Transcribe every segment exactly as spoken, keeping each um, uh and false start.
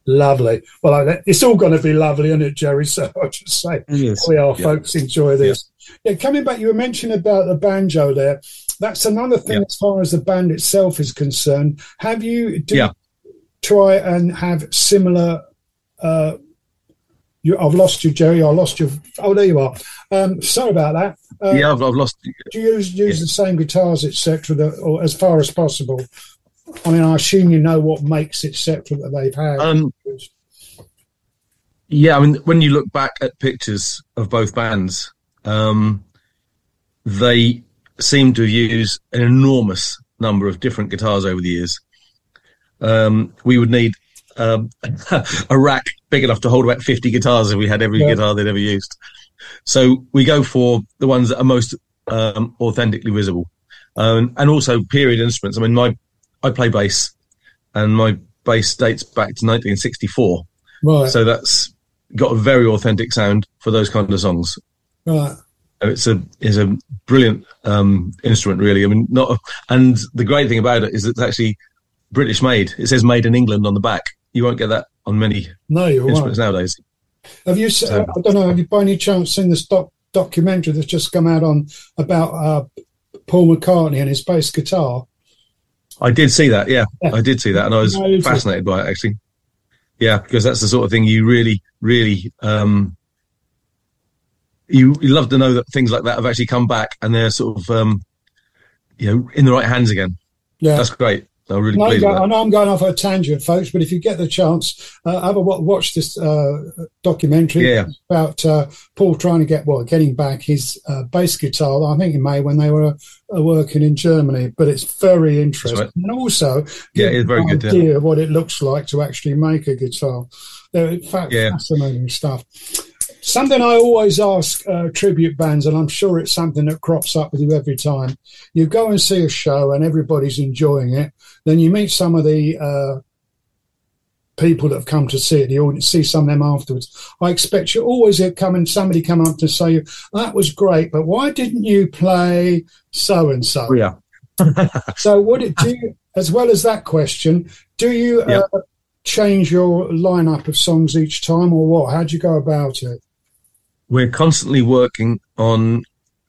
Lovely. Well, I, it's all going to be lovely, isn't it, Jerry? So I'll just say, Yes. we are, Yeah. folks, enjoy this. Yeah. yeah, coming back, you were mentioning about the banjo there. That's another thing Yeah. as far as the band itself is concerned. Have you, do Yeah. you try and have similar... Uh, you, I've lost you, Jerry. I lost you. Oh, there you are. Um, sorry about that. Uh, yeah, I've, I've lost. Do you use, use Yeah. the same guitars, et cetera, or as far as possible? I mean, I assume you know what makes, et cetera, that they've had. Um, yeah, I mean, when you look back at pictures of both bands, um, they seem to have used an enormous number of different guitars over the years. Um, we would need um, a rack big enough to hold about fifty guitars if we had every Yeah. guitar they'd ever used. So we go for the ones that are most um, authentically visible, um, and also period instruments. I mean, my I play bass, and my bass dates back to nineteen sixty-four. Right. So that's got a very authentic sound for those kind of songs. Right. It's a is a brilliant um, instrument, really. I mean, not and the great thing about it is it's actually British made. It says "Made in England" on the back. You won't get that on many No, you're instruments right. nowadays. Have you? se- So- I don't know. Have you, by any chance, seen this doc, documentary that's just come out on about uh, Paul McCartney and his bass guitar? I did see that, yeah, Yeah. I did see that, and I was Amazing. fascinated by it, actually. Yeah, because that's the sort of thing you really, really, um, you, you love to know that things like that have actually come back and they're sort of, um, you know, in the right hands again. Yeah. That's great. I'm really No, pleased with I that. know I'm going off a tangent, folks, but if you get the chance, uh, have a wa- watch this uh, documentary Yeah. about uh, Paul trying to get, well, getting back his uh, bass guitar, I think in May when they were uh, working in Germany, but it's very interesting. right. And also, Yeah, give it's very you good, an idea of what it looks like to actually make a guitar. They're in fact Yeah. fascinating stuff. Something I always ask uh, tribute bands, and I'm sure it's something that crops up with you every time. You go and see a show and everybody's enjoying it. Then you meet some of the uh, people that have come to see it, the audience, see some of them afterwards. I expect you always have come and somebody come up to say, that was great, but why didn't you play so-and-so? Oh, yeah. So what it do you, as well as that question, do you Yeah. uh, change your lineup of songs each time or what? How do you go about it? We're constantly working on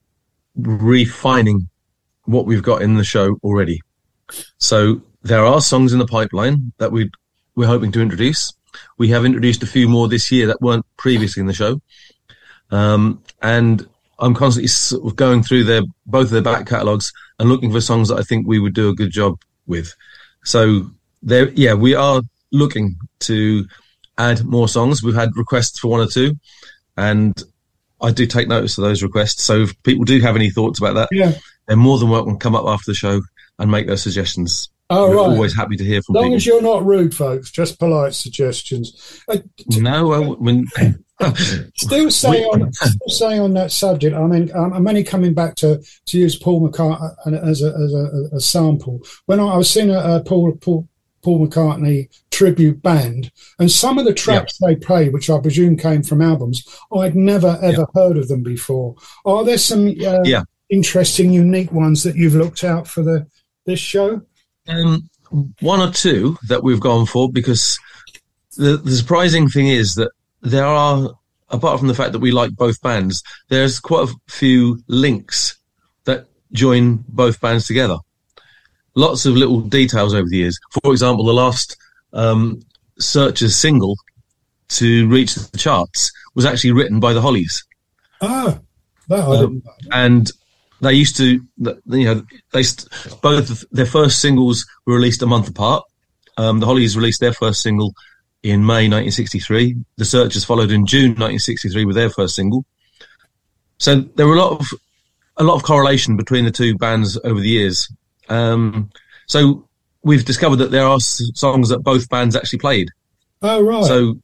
refining what we've got in the show already. So there are songs in the pipeline that we we're hoping to introduce. We have introduced a few more this year that weren't previously in the show, um, and I'm constantly sort of going through their both of their back catalogues and looking for songs that I think we would do a good job with. So there, yeah, we are looking to add more songs. We've had requests for one or two, and I do take notice of those requests. So if people do have any thoughts about that, Yeah. they're more than welcome to come up after the show and make those suggestions. Oh, We're right. always happy to hear from As long people. as you're not rude, folks, just polite suggestions. Uh, No, well, when, Still say on, still say on that subject. I mean, um, I'm only coming back to, to use Paul McCartney as a as a, a sample. When I, I was seeing a, a Paul Paul Paul McCartney tribute band, and some of the tracks they played, which I presume came from albums, I'd never ever heard of them before. Are there some uh, Yeah. interesting, unique ones that you've looked out for the this show? um, one or two that we've gone for, because the, the surprising thing is that there are, apart from the fact that we like both bands, there's quite a few links that join both bands together. Lots of little details over the years. For example, the last um, Searchers single to reach the charts was actually written by the Hollies. Ah, that I Um, didn't know. and they used to, you know, they st- both of their first singles were released a month apart. Um, the Hollies released their first single in May nineteen sixty-three. The Searchers followed in June nineteen sixty-three with their first single. So there were a lot of a lot of correlation between the two bands over the years. Um, so we've discovered that there are s- songs that both bands actually played. Oh, right. So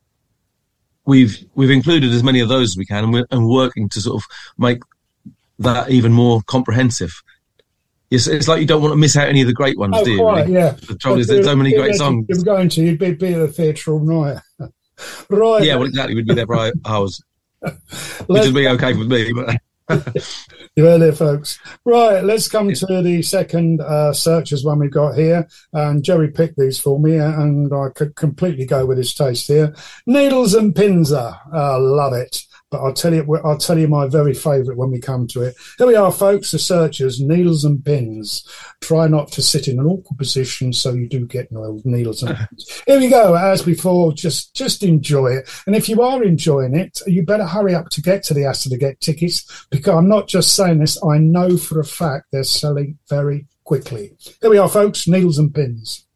we've we've included as many of those as we can, and we're and working to sort of make that even more comprehensive. It's, it's like you don't want to miss out any of the great ones, oh, do you? quite, really? yeah. The trouble is there's so many great songs. If you were going to, you'd be, be at the theatre all night. Right. Yeah, well, exactly. We'd be there for hours, which Let's- would be okay with me. But You heard it, folks. Right, let's come to the second uh, searchers one we've got here. And Jerry picked these for me, and I could completely go with his taste here. Needles and Pins. I uh, love it. But I'll tell you, I'll tell you my very favourite when we come to it. Here we are, folks, the searchers, Needles and Pins. Try not to sit in an awkward position so you do get no needles and pins. Here we go. As before, just just enjoy it. And if you are enjoying it, you better hurry up to get to the Astor to get tickets, because I'm not just saying this, I know for a fact they're selling very quickly. Here we are, folks, Needles and Pins.